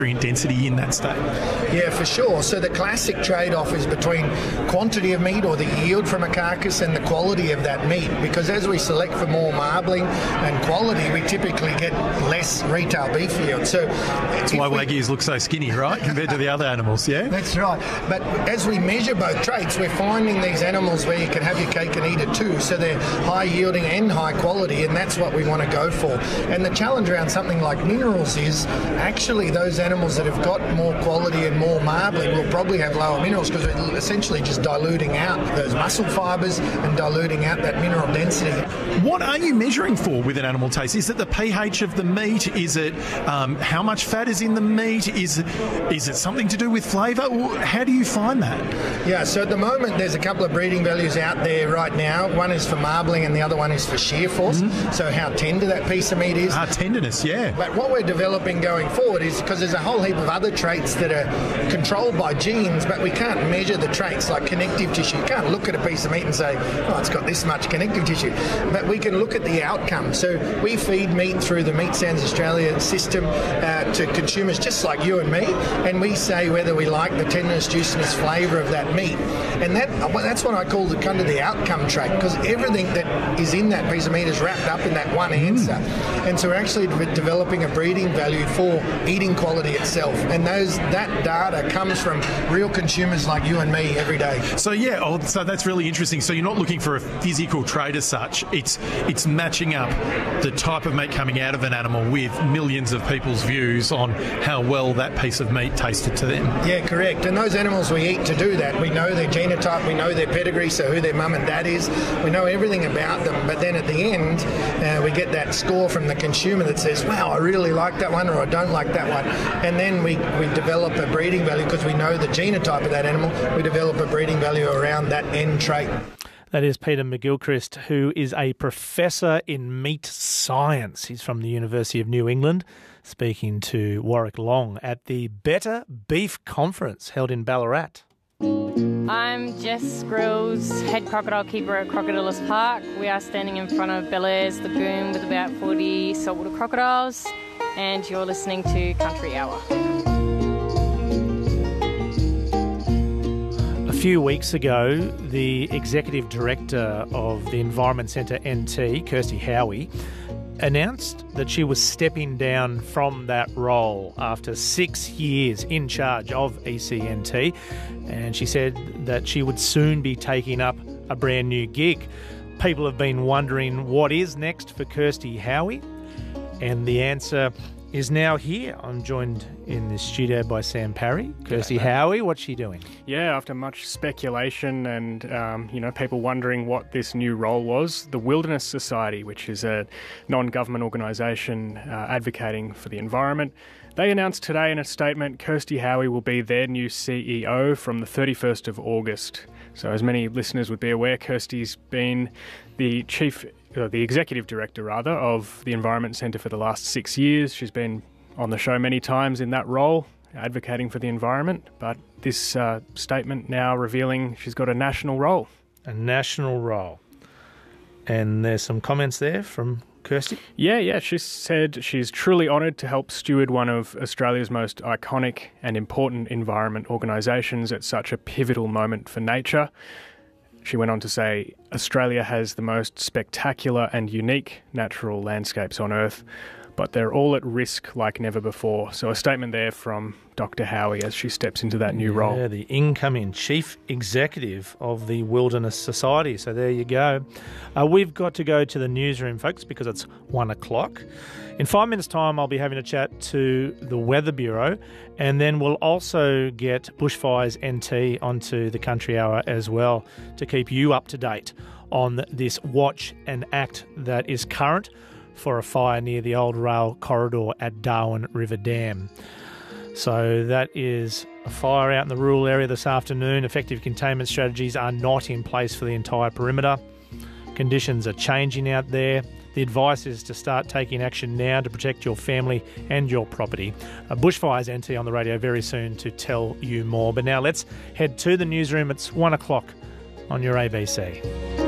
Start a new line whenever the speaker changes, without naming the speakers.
density in that state.
Yeah, for sure. So the classic trade-off is between quantity of meat or the yield from a carcass and the quality of that meat, because as we select for more marbling and quality, we typically get less retail beef yield. So
that's why Wagyus look so skinny, right, compared to the other animals, yeah?
That's right. But as we measure both traits, we're finding these animals where you can have your cake and eat it too. So they're high yielding and high quality, and that's what we want to go for. And the challenge around something like minerals is actually those animals that have got more quality and more marbling will probably have lower minerals, because we're essentially just diluting out those muscle fibres and diluting out that mineral density.
What are you measuring for with an animal taste? Is it the pH of the meat? Is it how much fat is in the meat? Is it something to do with flavour? How do you find that?
Yeah, so at the moment there's a couple of breeding values out there right now. One is for marbling and the other one is for shear force. So how tender that piece of meat is.
Tenderness, yeah.
But what we're developing going forward is, because there's a whole heap of other traits that are controlled by genes, but we can't measure the traits like connective tissue. You can't look at a piece of meat and say, oh, it's got this much connective tissue. But we can look at the outcome. So we feed meat through the Meat Standards Australia system to consumers just like you and me, and we say whether we like the tenderness, juiciness, flavour of that meat. And that's what I call the kind of the outcome trait, because everything that is in that piece of meat is wrapped up in that one answer. And so we're actually developing a breeding value for eating quality itself. And that data comes from real consumers like you and me every day.
So so that's really interesting. So you're not looking for a physical trait as such. It's matching up the type of meat coming out of an animal with millions of people's views on how well that piece of meat tasted to them.
Yeah, correct. And those animals we eat to do that, we know their genotype, we know their pedigree, so who their mum and dad is, we know everything about them. But then at the end, we get that score from the consumer that says, wow, I really like that one, or I don't like that one. And then we develop a breeding value, because we know the genotype of that animal. We develop a breeding value around that end trait.
That is Peter McGilchrist, who is a professor in meat science. He's from the University of New England, speaking to Warwick Long at the Better Beef Conference held in Ballarat.
I'm Jess Grills, head crocodile keeper at Crocodilus Park. We are standing in front of Bellairs Lagoon with about 40 saltwater crocodiles, and you're listening to Country Hour.
A few weeks ago, the Executive Director of the Environment Centre NT, Kirsty Howie, announced that she was stepping down from that role after 6 years in charge of ECNT, and she said that she would soon be taking up a brand new gig. People have been wondering what is next for Kirsty Howie, and the answer is now here. I'm joined in the studio by Sam Parry. Kirsty Howie, what's she doing?
Yeah, after much speculation and, people wondering what this new role was, the Wilderness Society, which is a non-government organisation advocating for the environment, they announced today in a statement Kirsty Howie will be their new CEO from the 31st of August. So as many listeners would be aware, Kirsty's been the executive director of the Environment Centre for the last 6 years. She's been on the show many times in that role, advocating for the environment. But this statement now revealing she's got a national role.
A national role. And there's some comments there from Kirsty?
Yeah. She said she's truly honoured to help steward one of Australia's most iconic and important environment organisations at such a pivotal moment for nature. She went on to say, Australia has the most spectacular and unique natural landscapes on Earth, but they're all at risk like never before. So a statement there from Dr. Howie as she steps into that new role.
Yeah, the incoming Chief Executive of the Wilderness Society. So there you go. We've got to go to the newsroom, folks, because it's 1 o'clock. In 5 minutes' time, I'll be having a chat to the Weather Bureau, and then we'll also get Bushfires NT onto the Country Hour as well to keep you up to date on this watch and act that is current for a fire near the old rail corridor at Darwin River Dam. So that is a fire out in the rural area this afternoon. Effective containment strategies are not in place for the entire perimeter. Conditions are changing out there. The advice is to start taking action now to protect your family and your property. Bushfires NT on the radio very soon to tell you more. But now let's head to the newsroom. It's 1 o'clock on your ABC.